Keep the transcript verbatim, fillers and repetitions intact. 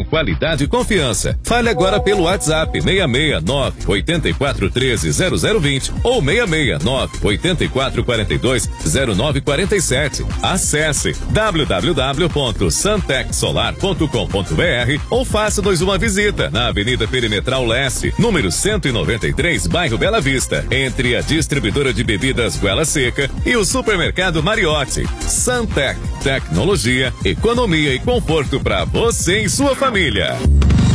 qualidade e confiança. Fale agora pelo WhatsApp seis seis nove, oito quatro um três, zero zero dois zero ou seis seis nove, oito quatro quatro dois, zero nove quatro sete. Acesse w w w ponto santec solar ponto com ponto b r ou faça-nos uma visita na Avenida Perimetral Leste, número cento e noventa e três, bairro Bela Vista, entre a distribuidora de bebidas Goela Seca e o supermercado Mariotti. Santec, tecnologia, economia e conforto para você e sua família.